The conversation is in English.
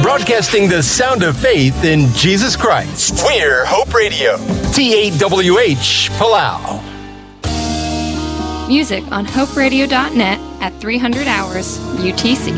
broadcasting the sound of faith in Jesus Christ. We're Hope Radio. TAWH, Palau. Music on hoperadio.net at 300 hours UTC.